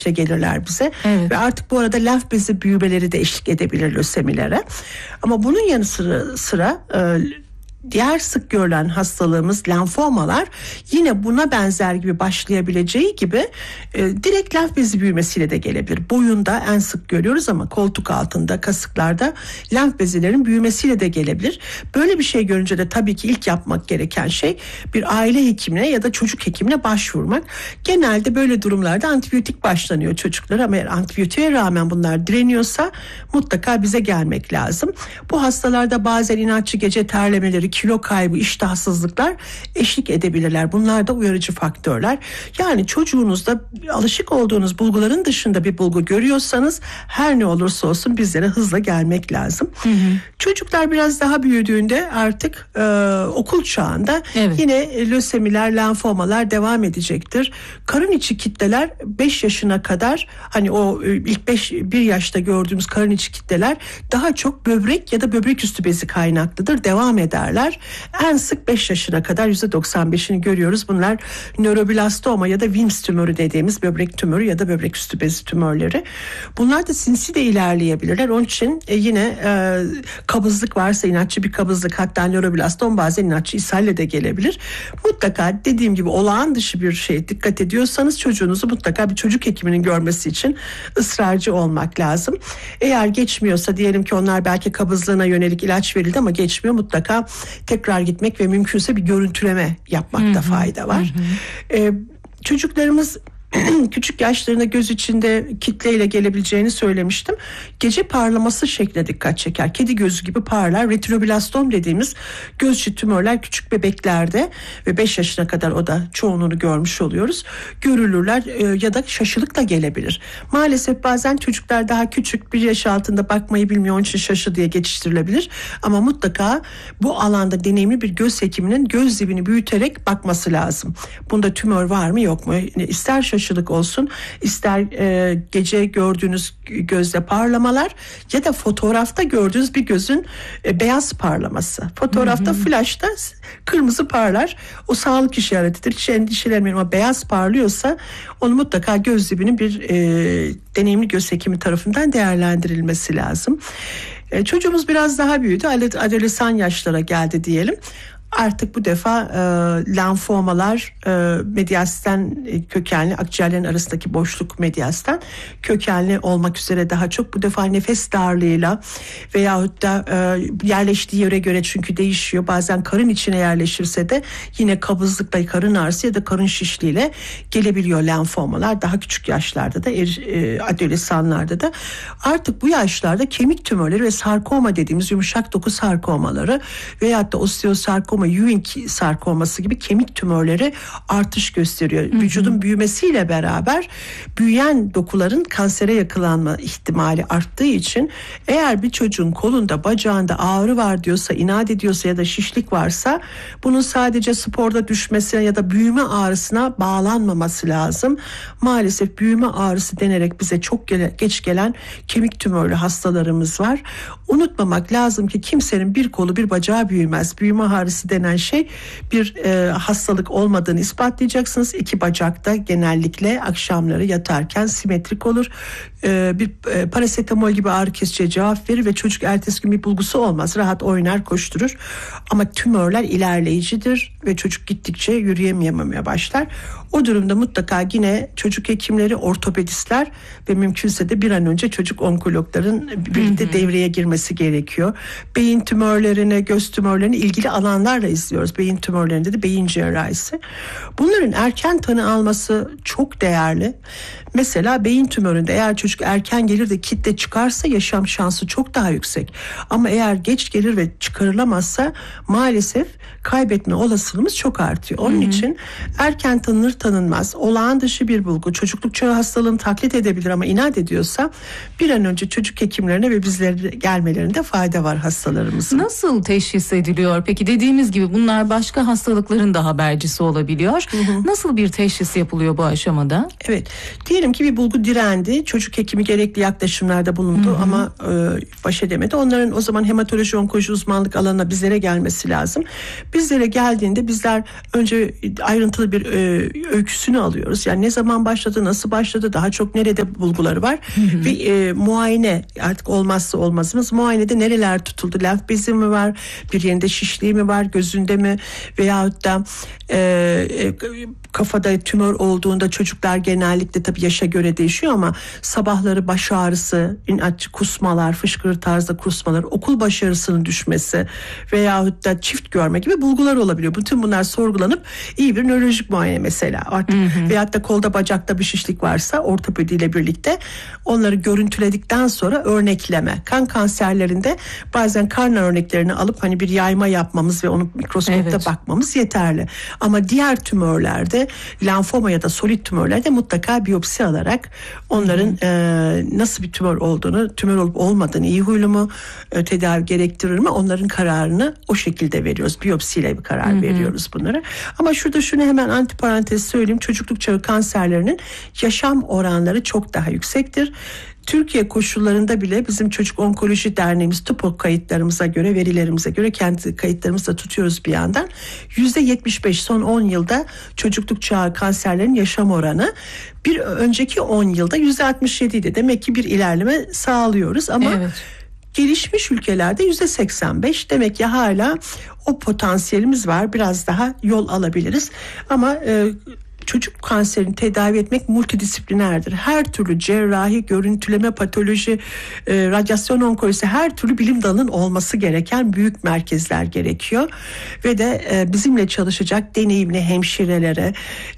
gelirler bize. Evet. Ve artık bu arada lenf bezi büyümeleri de eşlik edebilir lösemilere. Ama bunun yanı sıra diğer sık görülen hastalığımız lenfomalar yine buna benzer gibi başlayabileceği gibi direkt lenf bezi büyümesiyle de gelebilir. Boyunda en sık görüyoruz ama koltuk altında, kasıklarda lenf bezilerin büyümesiyle de gelebilir. Böyle bir şey görünce de tabii ki ilk yapmak gereken şey bir aile hekimine ya da çocuk hekimine başvurmak. Genelde böyle durumlarda antibiyotik başlanıyor çocuklara ama eğer antibiyotiğe rağmen bunlar direniyorsa mutlaka bize gelmek lazım. Bu hastalarda bazen inatçı gece terlemeleri, kilo kaybı, iştahsızlıklar eşlik edebilirler. Bunlar da uyarıcı faktörler. Yani çocuğunuzda alışık olduğunuz bulguların dışında bir bulgu görüyorsanız her ne olursa olsun bizlere hızla gelmek lazım. Çocuklar biraz daha büyüdüğünde artık okul çağında yine lösemiler, lenfomalar devam edecektir. Karın içi kitleler 5 yaşına kadar, hani o ilk 1 yaşta gördüğümüz karın içi kitleler daha çok böbrek ya da böbrek üstü bezi kaynaklıdır. Devam ederler. En sık 5 yaşına kadar %95'ini görüyoruz. Bunlar nöroblastoma ya da Wilms tümörü dediğimiz böbrek tümörü ya da böbrek üstü bezi tümörleri. Bunlar da sinsi de ilerleyebilirler. Onun için yine kabızlık varsa, inatçı bir kabızlık, hatta nöroblastom bazen inatçı ishalle de gelebilir. Mutlaka dediğim gibi olağan dışı bir şey dikkat ediyorsanız çocuğunuzu mutlaka bir çocuk hekiminin görmesi için ısrarcı olmak lazım. Eğer geçmiyorsa, diyelim ki onlar belki kabızlığına yönelik ilaç verildi ama geçmiyor, mutlaka tekrar gitmek ve mümkünse bir görüntüleme yapmakta fayda var. Çocuklarımız küçük yaşlarında göz içinde kitleyle gelebileceğini söylemiştim. Gece parlaması şekline dikkat çeker. Kedi gözü gibi parlar. Retinoblastom dediğimiz göz içi tümörler küçük bebeklerde ve 5 yaşına kadar o da çoğunluğunu görmüş oluyoruz. Görülürler ya da şaşılık da gelebilir. Maalesef bazen çocuklar daha küçük, 1 yaş altında bakmayı bilmiyor, onun için şaşı diye geçiştirilebilir. Ama mutlaka bu alanda deneyimli bir göz hekiminin göz dibini büyüterek bakması lazım. Bunda tümör var mı yok mu? İster şaşılık olsun, ister gece gördüğünüz gözde parlamalar ya da fotoğrafta gördüğünüz bir gözün beyaz parlaması. Fotoğrafta flashta kırmızı parlar. O sağlık işaretidir. Hiç endişelenmeyin ama beyaz parlıyorsa onu mutlaka göz dibinin bir deneyimli göz hekimi tarafından değerlendirilmesi lazım. Çocuğumuz biraz daha büyüdü. Adolesan yaşlara geldi diyelim. Artık bu defa lenfomalar medyasten kökenli, akciğerlerin arasındaki boşluk medyasten kökenli olmak üzere daha çok, bu defa nefes darlığıyla veyahut da yerleştiği yere göre, çünkü değişiyor. Bazen karın içine yerleşirse de yine kabızlıkla, karın ağrısı ya da karın şişliğiyle gelebiliyor lenfomalar. Daha küçük yaşlarda da, adolesanlarda da. Artık bu yaşlarda kemik tümörleri ve sarkoma dediğimiz yumuşak doku sarkomaları veyahut da osteosarkoma, Ewing sarkoması gibi kemik tümörleri artış gösteriyor. Vücudun büyümesiyle beraber büyüyen dokuların kansere yakalanma ihtimali arttığı için eğer bir çocuğun kolunda, bacağında ağrı var diyorsa, inat ediyorsa ya da şişlik varsa, bunun sadece sporda düşmesine ya da büyüme ağrısına bağlanmaması lazım. Maalesef büyüme ağrısı denerek bize çok geç gelen kemik tümörlü hastalarımız var. Unutmamak lazım ki kimsenin bir kolu bir bacağı büyümez. Büyüme ağrısı denen şey bir hastalık olmadığını ispatlayacaksınız. 2 bacak da genellikle akşamları yatarken simetrik olur. Bir parasetamol gibi ağrı kesiciye cevap verir ve çocuk ertesi gün bir bulgusu olmaz. Rahat oynar, koşturur. Ama tümörler ilerleyicidir ve çocuk gittikçe yürüyememeye başlar. O durumda mutlaka yine çocuk hekimleri, ortopedistler ve mümkünse de bir an önce çocuk onkologların birlikte devreye girmesi gerekiyor. Beyin tümörlerine, göz tümörlerine ilgili alanlarla izliyoruz. Beyin tümörlerinde de beyin cerrahisi. Bunların erken tanı alması çok değerli. Mesela beyin tümöründe eğer çocuk erken gelir de kitle çıkarsa yaşam şansı çok daha yüksek. Ama eğer geç gelir ve çıkarılamazsa maalesef kaybetme olasılığımız çok artıyor. Onun için erken tanınır tanınmaz, olağan dışı bir bulgu, çocukluk çağı hastalığını taklit edebilir ama inat ediyorsa bir an önce çocuk hekimlerine ve bizlere gelmelerinde fayda var hastalarımızın. Nasıl teşhis ediliyor? Peki dediğimiz dediğiniz gibi bunlar başka hastalıkların da habercisi olabiliyor. Nasıl bir teşhis yapılıyor bu aşamada? Evet, diyelim ki bir bulgu direndi, çocuk hekimi gerekli yaklaşımlarda bulundu ama baş edemedi. Onların o zaman hematoloji onkoloji uzmanlık alanına bizlere gelmesi lazım. Bizlere geldiğinde bizler önce ayrıntılı bir öyküsünü alıyoruz. Yani ne zaman başladı, nasıl başladı, daha çok nerede bulguları var ve muayene artık olmazsa olmazımız. Muayenede nereler tutuldu, lenf bezi mi var, bir yerinde şişliği mi var, gözünde mi, veyahut da kafada tümör olduğunda çocuklar genellikle tabii yaşa göre değişiyor ama sabahları baş ağrısı, inatçı kusmalar, fışkırır tarzda kusmalar, okul başarısının düşmesi veyahut da çift görme gibi bulgular olabiliyor. Bütün bunlar sorgulanıp iyi bir nörolojik muayene mesela artık veyahut da kolda bacakta bir şişlik varsa ortopediyle birlikte onları görüntüledikten sonra örnekleme. Kan kanserlerinde bazen karın örneklerini alıp hani bir yayma yapmamız ve onu mikroskopta bakmamız yeterli. Ama diğer tümörlerde, lenfoma ya da solit tümörlerde mutlaka biyopsi alarak onların nasıl bir tümör olduğunu, tümör olup olmadığını, iyi huylu mu, tedavi gerektirir mi, onların kararını o şekilde veriyoruz. Biyopsiyle bir karar veriyoruz bunlara. Ama şurada şunu hemen antiparantez söyleyeyim. Çocukluk çağı kanserlerinin yaşam oranları çok daha yüksektir. Türkiye koşullarında bile bizim Çocuk Onkoloji Derneğimiz TUPOK kayıtlarımıza göre, verilerimize göre kendi kayıtlarımızı da tutuyoruz bir yandan. %75 son 10 yılda çocukluk çağı kanserlerin yaşam oranı, bir önceki 10 yılda %67 idi. Demek ki bir ilerleme sağlıyoruz ama gelişmiş ülkelerde %85, demek ki hala o potansiyelimiz var. Biraz daha yol alabiliriz ama çocuk kanserini tedavi etmek multidisiplinerdir. Her türlü cerrahi, görüntüleme, patoloji, radyasyon onkolojisi, her türlü bilim dalının olması gereken büyük merkezler gerekiyor. Ve de bizimle çalışacak deneyimli hemşirelere,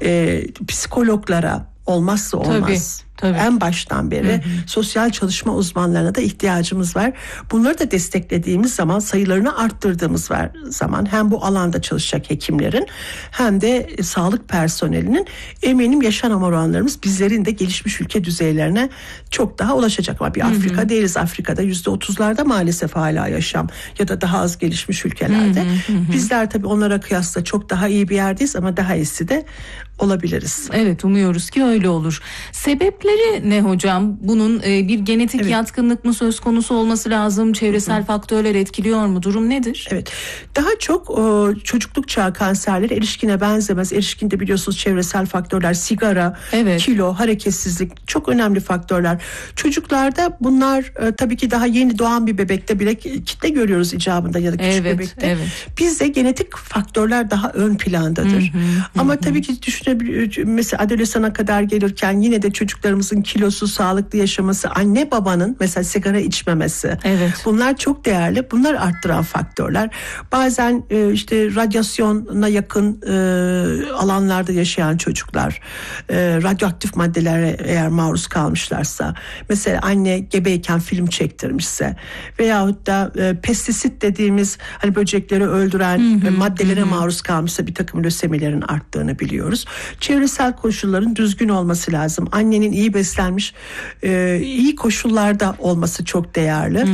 psikologlara, olmazsa olmaz. Tabii. En baştan beri sosyal çalışma uzmanlarına da ihtiyacımız var. Bunları da desteklediğimiz zaman, sayılarını arttırdığımız zaman hem bu alanda çalışacak hekimlerin hem de sağlık personelinin, eminim yaşam oranlarımız bizlerin de gelişmiş ülke düzeylerine çok daha ulaşacak. Ama bir Afrika değiliz. Afrika'da %30'larda maalesef hala yaşam ya da daha az gelişmiş ülkelerde. Bizler tabii onlara kıyasla çok daha iyi bir yerdeyiz ama daha iyisi de olabiliriz. Evet, umuyoruz ki öyle olur. Sebepleri ne hocam? Bunun bir genetik yatkınlık mı söz konusu olması lazım? Çevresel faktörler etkiliyor mu? Durum nedir? Evet. Daha çok çocukluk çağı kanserleri erişkine benzemez. Erişkinde biliyorsunuz çevresel faktörler, sigara, kilo, hareketsizlik çok önemli faktörler. Çocuklarda bunlar tabii ki daha yeni doğan bir bebekte bile kitle görüyoruz icabında ya da küçük bebekte. Bizde genetik faktörler daha ön plandadır. Ama tabii ki mesela adolesana kadar gelirken yine de çocuklarımızın kilosu, sağlıklı yaşaması, anne babanın mesela sigara içmemesi. Bunlar çok değerli. Bunlar arttıran faktörler. Bazen işte radyasyona yakın alanlarda yaşayan çocuklar, radyoaktif maddelere eğer maruz kalmışlarsa, mesela anne gebeyken film çektirmişse veyahut da pestisit dediğimiz hani böcekleri öldüren maddelere maruz kalmışsa bir takım lösemilerin arttığını biliyoruz. Çevresel koşulların düzgün olması lazım. Annenin iyi beslenmiş, iyi koşullarda olması çok değerli.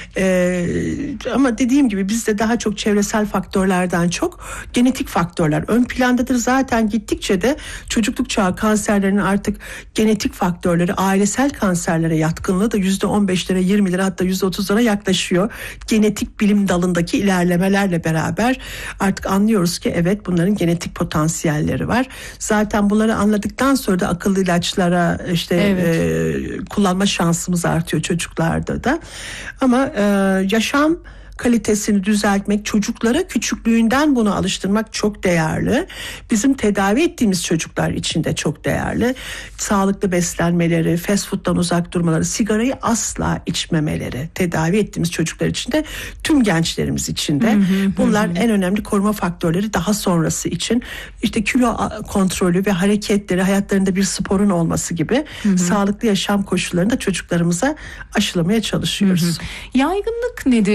Ama dediğim gibi bizde daha çok çevresel faktörlerden çok genetik faktörler ön plandadır. Zaten gittikçe de çocukluk çağı kanserlerinin artık genetik faktörleri, ailesel kanserlere yatkınlığı da %15'lere, 20'lere, hatta %30'lara yaklaşıyor. Genetik bilim dalındaki ilerlemelerle beraber artık anlıyoruz ki evet, bunların genetik potansiyelleri var. Zaten bunları anladıktan sonra da akıllı ilaçlara kullanma şansımız artıyor çocuklarda da. Ama yaşam kalitesini düzeltmek, çocuklara küçüklüğünden bunu alıştırmak çok değerli. Bizim tedavi ettiğimiz çocuklar için de çok değerli. Sağlıklı beslenmeleri, fast food'dan uzak durmaları, sigarayı asla içmemeleri, tedavi ettiğimiz çocuklar için de, tüm gençlerimiz için de. Bunlar en önemli koruma faktörleri daha sonrası için. İşte kilo kontrolü ve hareketleri, hayatlarında bir sporun olması gibi sağlıklı yaşam koşullarını da çocuklarımıza aşılamaya çalışıyoruz. Yaygınlık nedir? Son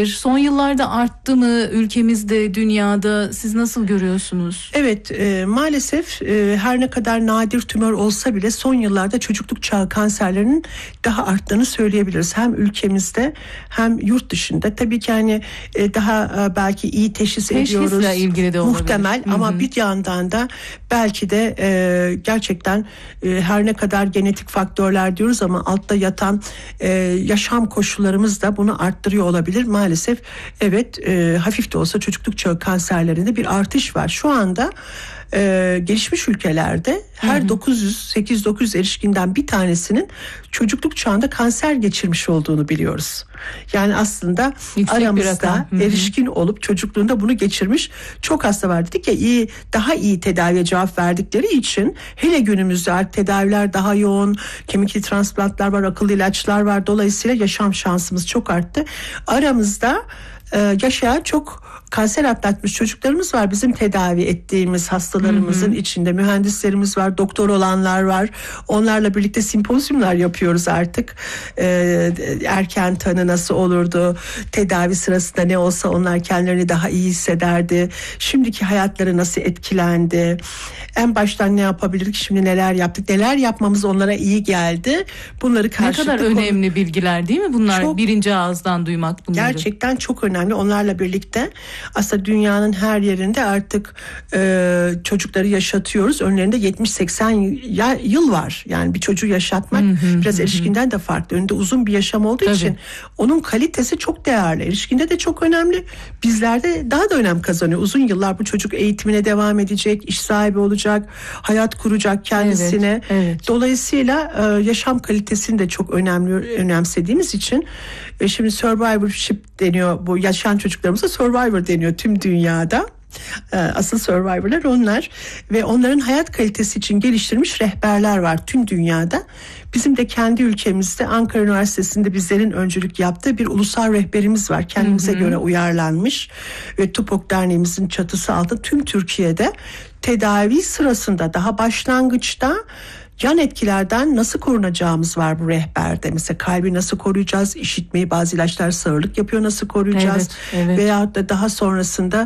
yıllarda arttı mı ülkemizde, dünyada? Siz nasıl görüyorsunuz? Evet, maalesef her ne kadar nadir tümör olsa bile son yıllarda çocukluk çağı kanserlerinin daha arttığını söyleyebiliriz. Hem ülkemizde hem yurt dışında. Tabii ki hani daha belki iyi teşhis ediyoruz. Teşhisle ilgili de olabilir. Muhtemel ama bir yandan da belki de gerçekten her ne kadar genetik faktörler diyoruz ama altta yatan yaşam koşullarımız da bunu arttırıyor olabilir. Maalesef evet, hafif de olsa çocukluk çağı kanserlerinde bir artış var. Şu anda gelişmiş ülkelerde her 800 erişkinden bir tanesinin çocukluk çağında kanser geçirmiş olduğunu biliyoruz. Yani aslında yüksek aramızda erişkin olup çocukluğunda bunu geçirmiş çok hasta var. Dedik ya, daha iyi tedaviye cevap verdikleri için hele günümüzde artık tedaviler daha yoğun, kemikli transplantlar var, akıllı ilaçlar var. Dolayısıyla yaşam şansımız çok arttı. Aramızda yaşayan çok kanser atlatmış çocuklarımız var. Bizim tedavi ettiğimiz hastalarımızın içinde mühendislerimiz var, doktor olanlar var. Onlarla birlikte simpozyumlar yapıyoruz artık. Erken tanı nasıl olurdu? Tedavi sırasında ne olsa onlar kendilerini daha iyi hissederdi. Şimdiki hayatları nasıl etkilendi? En baştan ne yapabilirdik? Şimdi neler yaptık? Neler yapmamız onlara iyi geldi? Bunları karşılıklı... Ne kadar önemli bilgiler değil mi bunlar? Çok, birinci ağızdan duymak bunları. Gerçekten çok önemli. Onlarla birlikte aslında dünyanın her yerinde artık çocukları yaşatıyoruz. Önlerinde 70-80 yıl var. Yani bir çocuğu yaşatmak biraz erişkinden de farklı. Önünde uzun bir yaşam olduğu için onun kalitesi çok değerli. Erişkinde de çok önemli. Bizlerde daha da önem kazanıyor. Uzun yıllar bu çocuk eğitimine devam edecek, iş sahibi olacak, hayat kuracak kendisine. Evet. Dolayısıyla yaşam kalitesini de çok önemsediğimiz için şimdi survivorship deniyor, bu yaşayan çocuklarımıza survivor deniyor tüm dünyada. Asıl survivorlar onlar ve onların hayat kalitesi için geliştirilmiş rehberler var tüm dünyada. Bizim de kendi ülkemizde Ankara Üniversitesi'nde bizlerin öncülük yaptığı bir ulusal rehberimiz var. Kendimize göre uyarlanmış ve TUPOK Derneğimizin çatısı altında tüm Türkiye'de tedavi sırasında daha başlangıçta yan etkilerden nasıl korunacağımız var bu rehberde. Mesela kalbi nasıl koruyacağız, işitmeyi, bazı ilaçlar sağırlık yapıyor, nasıl koruyacağız, veyahut da daha sonrasında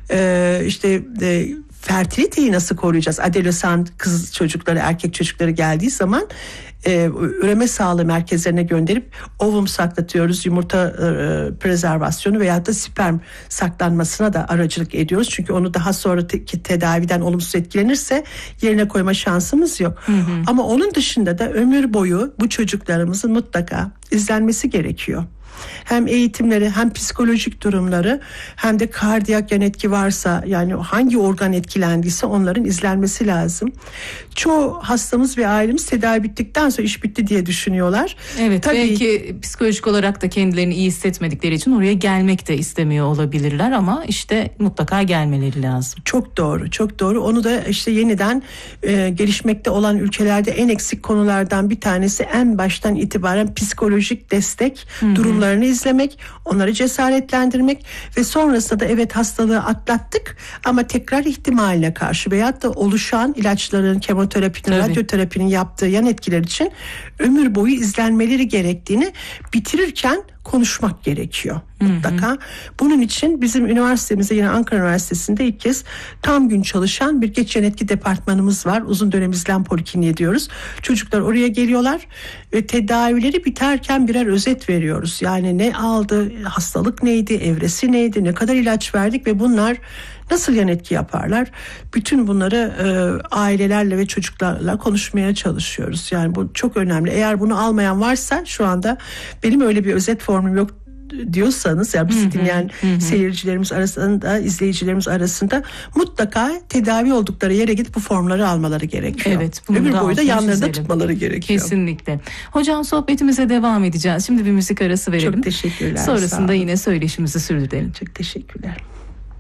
fertiliteyi nasıl koruyacağız. Adolesan kız çocukları, erkek çocukları geldiği zaman üreme sağlığı merkezlerine gönderip ovum saklatıyoruz, yumurta prezervasyonu veyahut da sperm saklanmasına da aracılık ediyoruz. Çünkü onu daha sonraki tedaviden olumsuz etkilenirse yerine koyma şansımız yok. Ama onun dışında da ömür boyu bu çocuklarımızın mutlaka izlenmesi gerekiyor. Hem eğitimleri, hem psikolojik durumları, hem de kardiyak yan etki varsa, yani hangi organ etkilendiyse onların izlenmesi lazım. Çoğu hastamız ve ailemiz tedavi bittikten sonra iş bitti diye düşünüyorlar. Evet, tabii, belki psikolojik olarak da kendilerini iyi hissetmedikleri için oraya gelmek de istemiyor olabilirler ama işte mutlaka gelmeleri lazım. Çok doğru, çok doğru. Onu da işte yeniden gelişmekte olan ülkelerde en eksik konulardan bir tanesi en baştan itibaren psikolojik destek durumlarını izlemek, onları cesaretlendirmek ve sonrasında da evet hastalığı atlattık ama tekrar ihtimaline karşı veyahut da oluşan ilaçların, kemoterapinin, radyoterapinin yaptığı yan etkiler için ömür boyu izlenmeleri gerektiğini bitirirken konuşmak gerekiyor mutlaka. Bunun için bizim üniversitemizde, yine Ankara Üniversitesi'nde ilk kez tam gün çalışan bir geç yan etki departmanımız var. Uzun dönem izlem polikliniği diyoruz. Çocuklar oraya geliyorlar ve tedavileri biterken birer özet veriyoruz. Yani ne aldı, hastalık neydi, evresi neydi, ne kadar ilaç verdik ve bunlar nasıl yan etki yaparlar? Bütün bunları ailelerle ve çocuklarla konuşmaya çalışıyoruz. Yani bu çok önemli. Eğer bunu almayan varsa, şu anda benim öyle bir özet formum yok diyorsanız, yani bizi dinleyen seyircilerimiz arasında, izleyicilerimiz arasında mutlaka tedavi oldukları yere gidip bu formları almaları gerekiyor. Evet, ömür boyu da yanlarında tutmaları gerekiyor. Kesinlikle. Hocam, sohbetimize devam edeceğiz. Şimdi bir müzik arası verelim. Çok teşekkürler. Sonrasında yine söyleşimizi sürdürelim. Çok teşekkürler.